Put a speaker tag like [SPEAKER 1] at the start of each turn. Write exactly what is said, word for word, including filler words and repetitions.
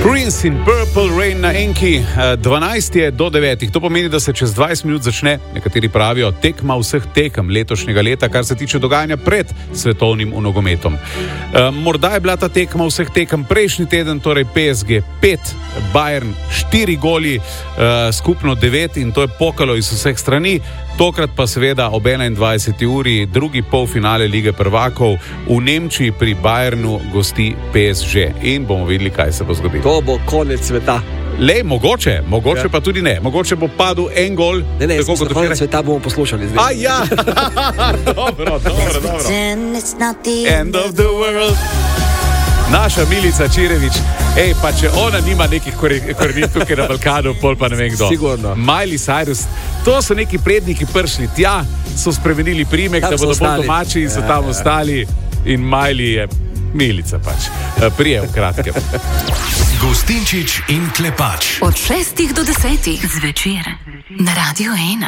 [SPEAKER 1] Prince in Purple Rain na Enki, dvanajst je do devetih. To pomeni, da se čez dvajset minut začne, nekateri pravijo, tekma vseh tekem letošnjega leta, kar se tiče dogajanja pred svetovnim nogometom. E, morda je bila ta tekma vseh tekem prejšnji teden, torej P S G pet, Bayern štiri goli, e, skupno devet in to je pokalo iz vseh strani. Tokrat pa seveda ob enaindvajseti uri drugi polfinale Lige prvakov v Nemčiji pri Bayernu gosti P S G in bomo videli, kaj se bo zgodilo.
[SPEAKER 2] To bo konec sveta.
[SPEAKER 1] Le, mogoče, mogoče ja. Pa tudi ne. Mogoče bo padel en gol.
[SPEAKER 2] Ne, ne, tako, konec včeraj. Sveta bomo poslušali.
[SPEAKER 1] A ja, dobro, dobro, dobro. End of the world. Naša Milica Čirevič, ej, pa če ona nima nekih korenin tukaj na Balkanu, pol pa ne vem kdo.
[SPEAKER 2] Sigurno.
[SPEAKER 1] Miley Cyrus, to so neki predniki prišli tja, so spremenili primek,
[SPEAKER 2] tam
[SPEAKER 1] da bodo bolj domači in so
[SPEAKER 2] ja,
[SPEAKER 1] tam
[SPEAKER 2] ja.
[SPEAKER 1] ostali. In Miley je Milica pač. Prije v kratkem.
[SPEAKER 3] Gostinčič in Klepač.
[SPEAKER 4] Od šestih do desetih zvečer na Radio ena.